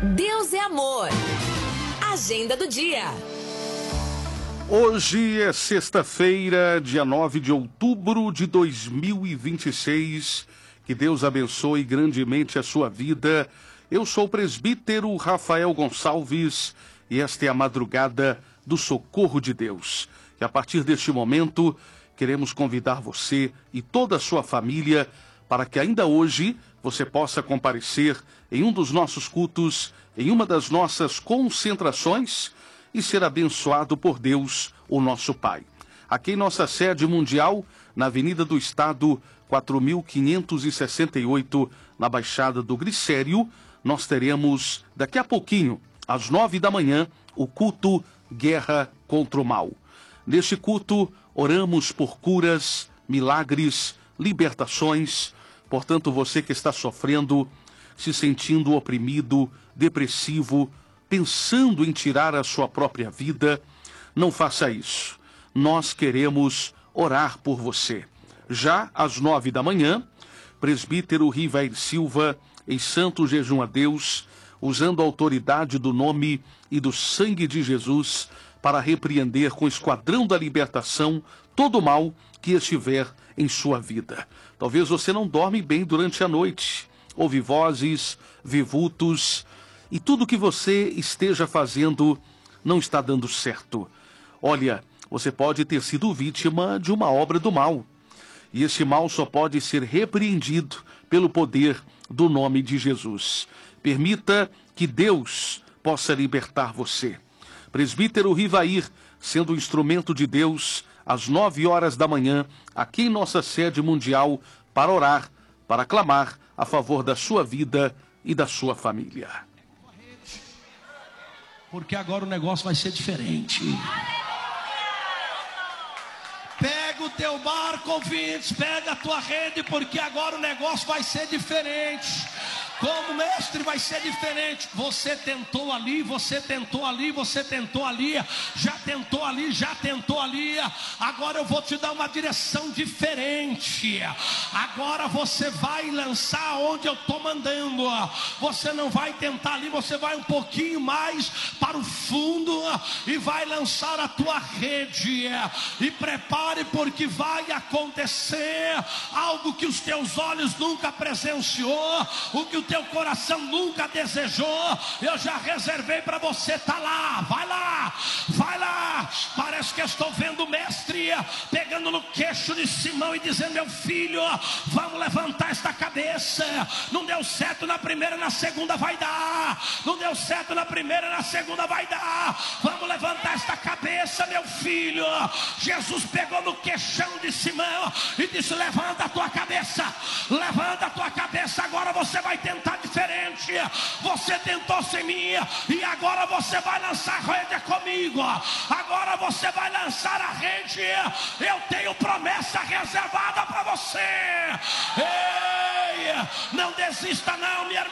Deus é amor. Agenda do dia. Hoje é sexta-feira, dia 9 de outubro de 2026. Que Deus abençoe grandemente a sua vida. Eu sou o presbítero Rafael Gonçalves e esta é a madrugada do Socorro de Deus. E a partir deste momento, queremos convidar você e toda a sua família para que ainda hoje você possa comparecer em um dos nossos cultos, em uma das nossas concentrações e ser abençoado por Deus, o nosso Pai. Aqui em nossa sede mundial, na Avenida do Estado, 4.568, na Baixada do Glicério, nós teremos daqui a pouquinho, às 9 da manhã, o culto Guerra contra o Mal. Neste culto, oramos por curas, milagres, libertações. Portanto, você que está sofrendo, se sentindo oprimido, depressivo, pensando em tirar a sua própria vida, não faça isso. Nós queremos orar por você. Já às 9 da manhã, presbítero Rivair Silva, em santo jejum a Deus, usando a autoridade do nome e do sangue de Jesus, para repreender com o esquadrão da libertação todo o mal que estiver em sua vida. Talvez você não dorme bem durante a noite, ouve vozes, vê vultos, e tudo que você esteja fazendo não está dando certo. Olha, você pode ter sido vítima de uma obra do mal, e esse mal só pode ser repreendido pelo poder do nome de Jesus. Permita que Deus possa libertar você. Presbítero Rivair, sendo instrumento de Deus, às 9 horas da manhã, aqui em nossa sede mundial, para orar, para clamar a favor da sua vida e da sua família. Porque agora o negócio vai ser diferente. Pega o teu barco, ouvintes, pega a tua rede, porque agora o negócio vai ser diferente. Como mestre vai ser diferente. Você tentou ali, você tentou ali, você tentou ali, já tentou ali, já tentou ali. Agora eu vou te dar uma direção diferente. Agora você vai lançar onde eu estou mandando. Você não vai tentar ali, você vai um pouquinho mais para o fundo e vai lançar a tua rede. E prepare, porque vai acontecer algo que os teus olhos nunca presenciou, o que o teu coração nunca desejou. Eu já reservei para você. Tá lá, vai lá, vai lá. Parece que eu estou vendo o mestre pegando no queixo de Simão e dizendo: meu filho, vamos levantar esta cabeça. Não deu certo na primeira, na segunda vai dar. Não deu certo na primeira, na segunda vai dar. Vamos levantar esta cabeça, meu filho. Jesus pegou no queixão de Simão e disse: levanta a tua cabeça, levanta a tua cabeça. Agora você vai tentar diferente. Você tentou sem mim e agora você vai lançar a rede comigo. Agora você vai lançar a rede. Eu tenho promessa reservada para você. Ei, não desista não, minha irmã.